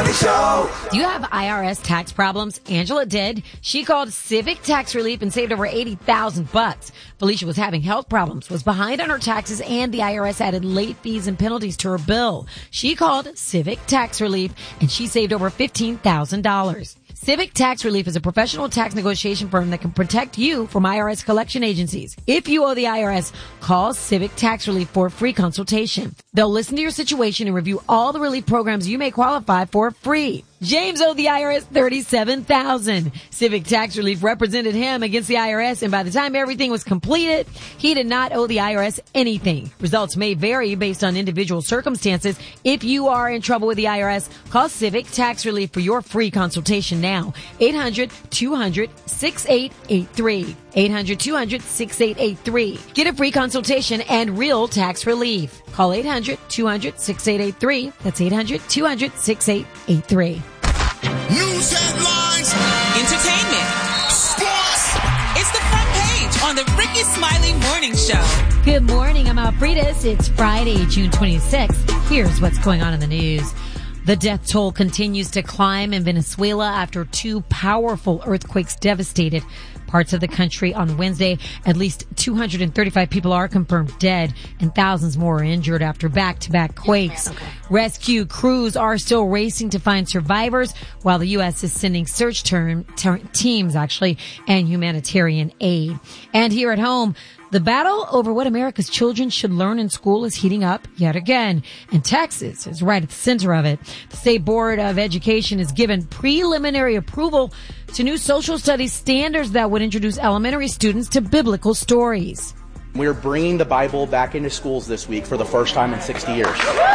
Morning Show. Do you have IRS tax problems? Angela did. She called Civic Tax Relief and saved over $80,000. Felicia was having health problems, was behind on her taxes, and the IRS added late fees and penalties to her bill. She called Civic Tax Relief and she saved over $15,000. Civic Tax Relief is a professional tax negotiation firm that can protect you from IRS collection agencies. If you owe the IRS, call Civic Tax Relief for a free consultation. They'll listen to your situation and review all the relief programs you may qualify for free. James owed the IRS $37,000. Civic Tax Relief represented him against the IRS, and by the time everything was completed, he did not owe the IRS anything. Results may vary based on individual circumstances. If you are in trouble with the IRS, call Civic Tax Relief for your free consultation now. 800-200-6883. 800-200-6883. Get a free consultation and real tax relief. Call 800-200-6883. That's 800-200-6883. News headlines, entertainment, sports. It's the front page on the Ricky Smiley Morning Show. Good morning. I'm Alfredas. It's Friday, June 26th. Here's what's going on in the news. The death toll continues to climb in Venezuela after two powerful earthquakes devastated parts of the country on Wednesday. At least 235 people are confirmed dead and thousands more are injured after back-to-back quakes. Rescue crews are still racing to find survivors while the U.S. is sending search teams and humanitarian aid. And here at home, the battle over what America's children should learn in school is heating up yet again, and Texas is right at the center of it. The State Board of Education has given preliminary approval to new social studies standards that would introduce elementary students to biblical stories. We're bringing the Bible back into schools this week for the first time in 60 years.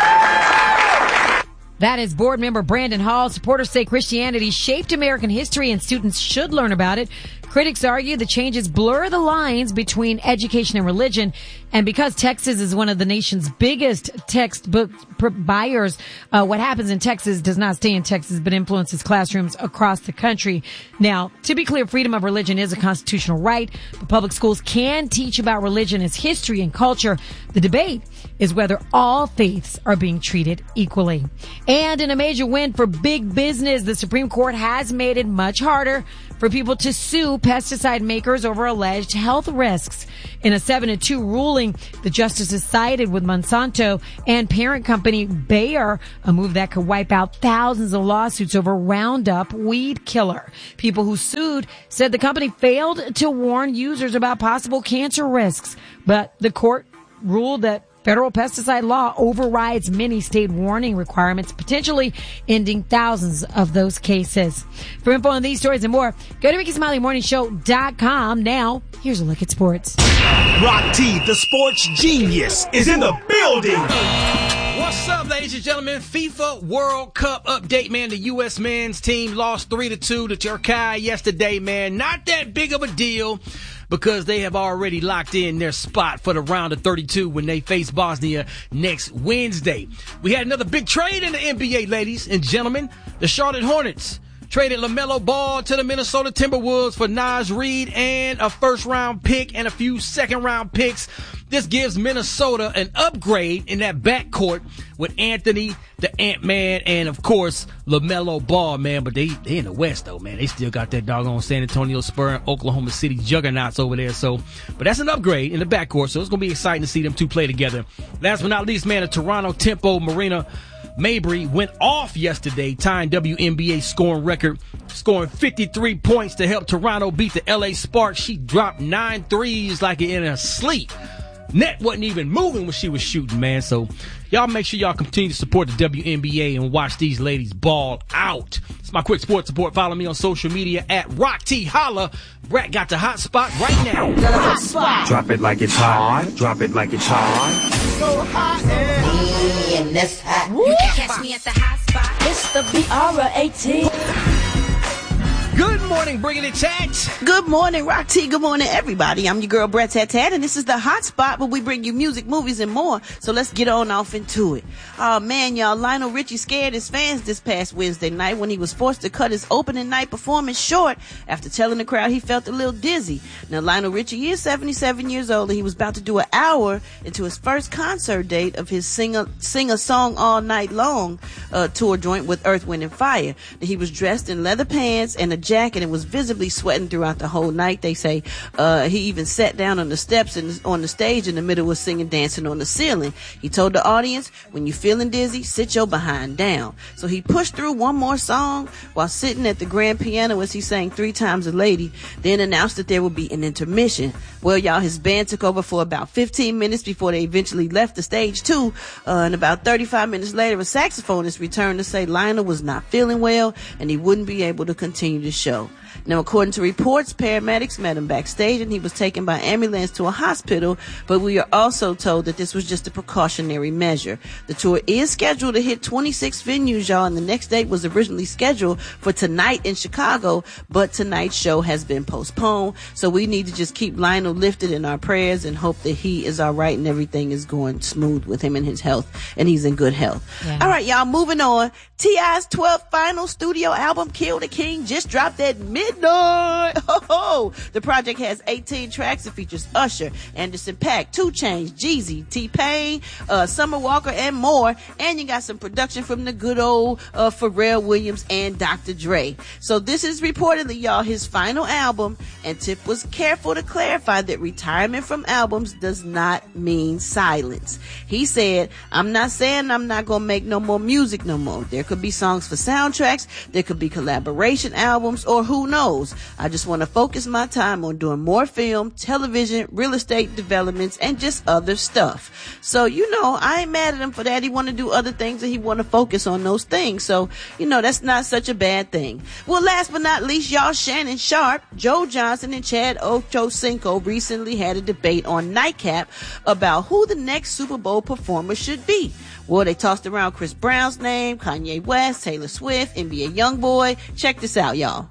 That is board member Brandon Hall. Supporters say Christianity shaped American history and students should learn about it. Critics argue the changes blur the lines between education and religion. And because Texas is one of the nation's biggest textbook buyers, what happens in Texas does not stay in Texas, but influences classrooms across the country. Now, to be clear, freedom of religion is a constitutional right, but public schools can teach about religion as history and culture. The debate is whether all faiths are being treated equally. And in a major win for big business, the Supreme Court has made it much harder for people to sue pesticide makers over alleged health risks. In a 7-2 ruling, the justices sided with Monsanto and parent company Bayer, a move that could wipe out thousands of lawsuits over Roundup weed killer. People who sued said the company failed to warn users about possible cancer risks, but the court ruled that federal pesticide law overrides many state warning requirements, potentially ending thousands of those cases. For info on these stories and more, go to RickySmileyMorningShow.com. Now, here's a look at sports. Rock T, the sports genius, is in the building. What's up, ladies and gentlemen? FIFA World Cup update, man. The U.S. men's team lost 3-2 to Turkey yesterday, man. Not that big of a deal, because they have already locked in their spot for the round of 32 when they face Bosnia next Wednesday. We had another big trade in the NBA, ladies and gentlemen. The Charlotte Hornets traded LaMelo Ball to the Minnesota Timberwolves for Naz Reid and a first-round pick and a few second-round picks. This gives Minnesota an upgrade in that backcourt with Anthony, the Ant-Man, and, of course, LaMelo Ball, man. But they in the West, though, man. They still got that doggone San Antonio Spurs and Oklahoma City juggernauts over there. So, but that's an upgrade in the backcourt, so it's going to be exciting to see them two play together. Last but not least, man, the Toronto Tempo Marina Mabry went off yesterday, tying WNBA scoring record, scoring 53 points to help Toronto beat the LA Sparks. She dropped 9 threes like in her sleep. Net wasn't even moving when she was shooting, man. So y'all make sure y'all continue to support the WNBA and watch these ladies ball out. It's my quick sports report. Follow me on social media at Rock T Holla. Brat got the hot spot right now. Got a hot spot. Drop it like it's hot. Drop it like it's hot. So hot and that's hot. You can catch me at the hot spot. It's the BR18. Good morning. morning, Briggity Tat. Good morning, Rock T. Good morning, everybody. I'm your girl, Brett Tat Tat, and this is the hot spot where we bring you music, movies, and more. So let's get on off into it. Oh, man, y'all, Lionel Richie scared his fans this past Wednesday night when he was forced to cut his opening night performance short after telling the crowd he felt a little dizzy. Now, Lionel Richie is 77 years old, and he was about to do an hour into his first concert date of his Sing a Song All Night Long tour joint with Earth, Wind, and Fire. Now, he was dressed in leather pants and a jacket and was visibly sweating throughout the whole night. They say he even sat down on the steps and on the stage in the middle of singing Dancing on the Ceiling. He told the audience, when you're feeling dizzy, sit your behind down. So he pushed through one more song while sitting at the grand piano as he sang 3 Times a Lady, then announced that there would be an intermission. Well, y'all, his band took over for about 15 minutes before they eventually left the stage too, and about 35 minutes later, a saxophonist returned to say Lionel was not feeling well and he wouldn't be able to continue the show. Now, according to reports, paramedics met him backstage and he was taken by ambulance to a hospital, but we are also told that this was just a precautionary measure. The tour is scheduled to hit 26 venues, y'all, and the next date was originally scheduled for tonight in Chicago, but tonight's show has been postponed, so we need to just keep Lionel lifted in our prayers and hope that he is all right and everything is going smooth with him and his health, and he's in good health. Yeah. All right, y'all, moving on. T.I.'s 12th final studio album, Kill the King, just dropped at midnight. The project has 18 tracks and features Usher, Anderson .Paak, 2 Chainz, Jeezy, T-Pain, Summer Walker, and more. And you got some production from the good old Pharrell Williams and Dr. Dre. So this is reportedly, y'all, his final album, and Tip was careful to clarify that retirement from albums does not mean silence. He said, I'm not saying I'm not gonna make no more music no more. There could be songs for soundtracks, there could be collaboration albums, or who knows. I just want to focus my time on doing more film, television, real estate developments, and just other stuff. So, you know, I ain't mad at him for that. He want to do other things and he want to focus on those things. So, you know, that's not such a bad thing. Well, last but not least, y'all, Shannon Sharp, Joe Johnson, and Chad Ochocinco recently had a debate on Nightcap about who the next Super Bowl performer should be. Well, they tossed around Chris Brown's name, Kanye West, Taylor Swift, NBA Youngboy. Check this out, y'all.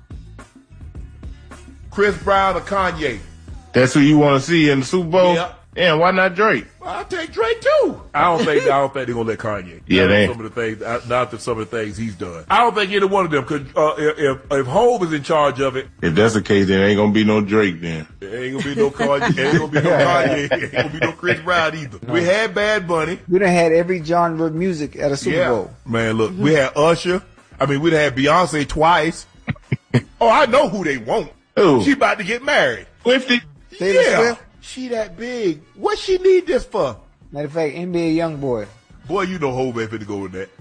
Chris Brown or Kanye? That's who you want to see in the Super Bowl? Yeah. And why not Drake? I'll take Drake too. I don't think they're gonna let Kanye. Yeah, they. Some of the things he's done. I don't think either one of them could. If Hov is in charge of it, if that's the case, then ain't gonna be no Drake. Then there ain't gonna be no Kanye. Ain't gonna be no Kanye. Ain't gonna be no Chris Brown either. No. We had Bad Bunny. We done had every genre of music at a Super Bowl. Man, look, we had Usher. I mean, we'd had Beyonce twice. Oh, I know who they want. Ooh. She about to get married. Swifty. Taylor Swift. She that big. What she need this for? Matter of fact, NBA Youngboy. Boy, you know Hov ain't finna go with that.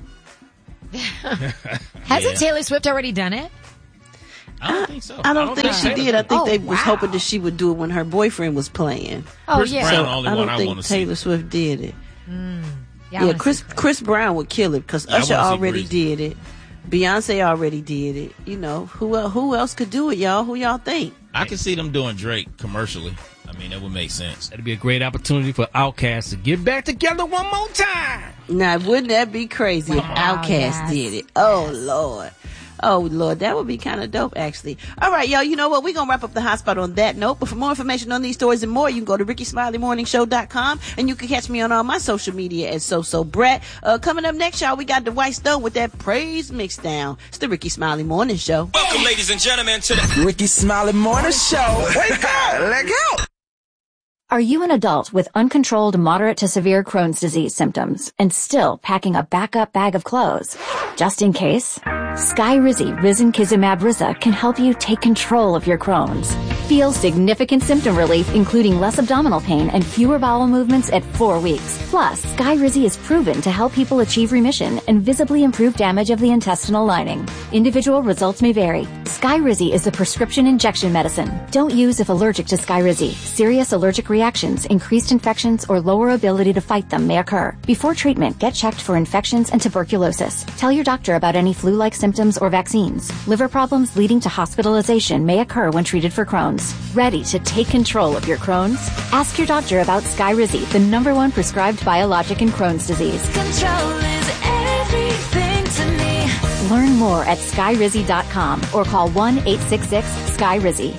Hasn't Taylor Swift already done it? I don't think so. I don't think she did. I think they was hoping that she would do it when her boyfriend was playing. Oh, Chris yeah. Brown, So only I one don't I think want to Taylor see. Swift did it. Yeah, Chris Brown would kill it because Yeah, I Usher wanna see already Breezy. did it. Beyonce already did it. You know, who else could do it, y'all? Who y'all think? I can see them doing Drake commercially. I mean, that would make sense. That'd be a great opportunity for Outkast to get back together one more time. Now, wouldn't that be crazy if Outkast did it? Oh, Lord. Oh, Lord, that would be kind of dope, actually. All right, y'all, you know what? We're going to wrap up the hotspot on that note. But for more information on these stories and more, you can go to RickySmileyMorningShow.com, and you can catch me on all my social media at SoSoBrett. Coming up next, y'all, we got Dwight Stone with that Praise Mixdown. It's the Ricky Smiley Morning Show. Welcome, ladies and gentlemen, to the Ricky Smiley Morning Show. Wake up! Let go! Are you an adult with uncontrolled moderate to severe Crohn's disease symptoms and still packing a backup bag of clothes? Just in case? Skyrizi Risankizumab Riza can help you take control of your Crohn's. Feel significant symptom relief, including less abdominal pain and fewer bowel movements at 4 weeks. Plus, Skyrizi is proven to help people achieve remission and visibly improve damage of the intestinal lining. Individual results may vary. Skyrizi is the prescription injection medicine. Don't use if allergic to Skyrizi. Serious allergic reactions, increased infections, or lower ability to fight them may occur. Before treatment, get checked for infections and tuberculosis. Tell your doctor about any flu-like symptoms or vaccines. Liver problems leading to hospitalization may occur when treated for Crohn's. Ready to take control of your Crohn's? Ask your doctor about Skyrizi, the #1 prescribed biologic in Crohn's disease. Control is everything to me. Learn more at skyrizzy.com or call 1-866-SKY-RIZZY.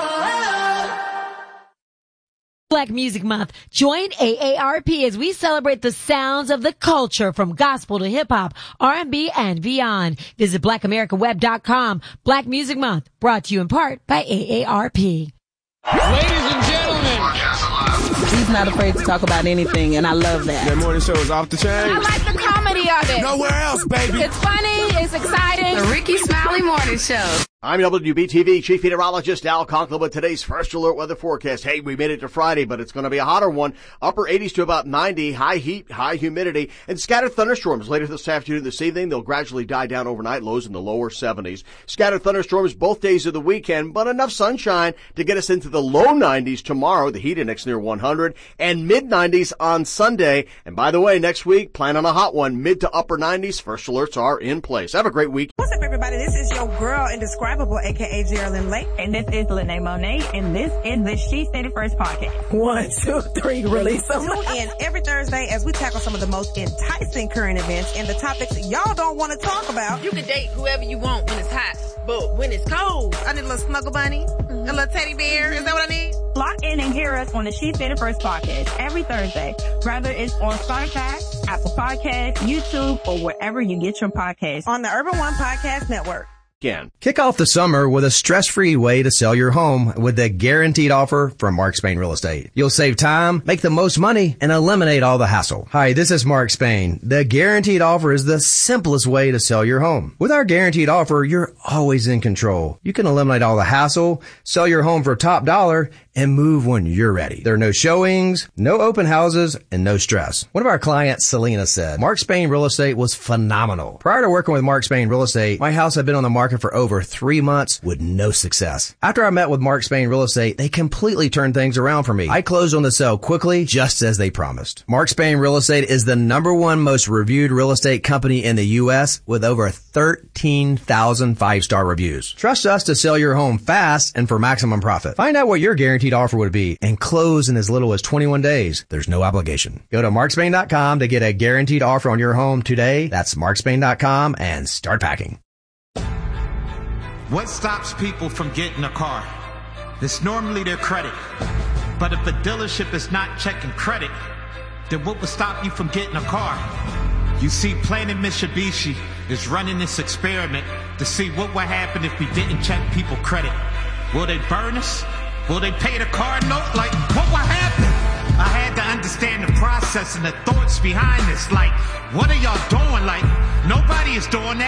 Black Music Month. Join AARP as we celebrate the sounds of the culture from gospel to hip-hop, R&B, and beyond. Visit blackamericaweb.com. Black Music Month, brought to you in part by AARP. Ladies and gentlemen, he's not afraid to talk about anything, and I love that. That morning show is off the chain. I like the comedy of it. Nowhere else, baby. It's funny, it's exciting. The Ricky Smiley Morning Show. I'm WBTV Chief Meteorologist Al Conklin with today's first alert weather forecast. Hey, we made it to Friday, but it's going to be a hotter one. Upper 80s to about 90, high heat, high humidity, and scattered thunderstorms later this afternoon, this evening. They'll gradually die down overnight, lows in the lower 70s. Scattered thunderstorms both days of the weekend, but enough sunshine to get us into the low 90s tomorrow. The heat index near 100 and mid 90s on Sunday. And by the way, next week, plan on a hot one, mid to upper 90s. First alerts are in place. Have a great week. What's up, everybody? This is your girl, Indescribable, aka Geraldine Lake. And this is Lene Monet, and this is the She Said It First podcast. 1, 2, 3, release them. Tune in every Thursday as we tackle some of the most enticing current events and the topics y'all don't want to talk about. You can date whoever you want when it's hot, but when it's cold, I need a little snuggle bunny, a little teddy bear. Is that what I need? Lock in and hear us on the She Said It First podcast every Thursday, whether it's on Spotify, Apple Podcasts, YouTube, or wherever you get your podcasts. On the Urban One Podcast Network. Kick off the summer with a stress-free way to sell your home with the guaranteed offer from Mark Spain Real Estate. You'll save time, make the most money, and eliminate all the hassle. Hi, this is Mark Spain. The guaranteed offer is the simplest way to sell your home. With our guaranteed offer, you're always in control. You can eliminate all the hassle, sell your home for top dollar, and move when you're ready. There are no showings, no open houses, and no stress. One of our clients, Selena, said, Mark Spain Real Estate was phenomenal. Prior to working with Mark Spain Real Estate, my house had been on the market for over 3 months with no success. After I met with Mark Spain Real Estate, they completely turned things around for me. I closed on the sale quickly, just as they promised. Mark Spain Real Estate is the #1 most reviewed real estate company in the U.S. with over 13,000 5-star reviews. Trust us to sell your home fast and for maximum profit. Find out what your guaranteed offer would be and close in as little as 21 days. There's no obligation. Go to markspain.com to get a guaranteed offer on your home today. That's markspain.com and start packing. What stops people from getting a car? It's normally their credit. But if a dealership is not checking credit, then what would stop you from getting a car? You see, Planet Mitsubishi is running this experiment to see what would happen if we didn't check people's credit. Will they burn us? Will they pay the car note? Like, what will happen? I had to understand the process and the thoughts behind this. Like, what are y'all doing? Like, nobody is doing that.